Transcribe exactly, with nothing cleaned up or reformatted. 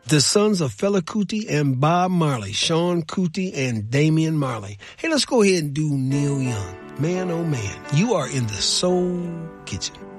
The sons of Fela Kuti and Bob Marley, Sean Kuti and Damian Marley. Hey, let's go ahead and do Neil Young. Man, oh man, you are in the Soul Kitchen.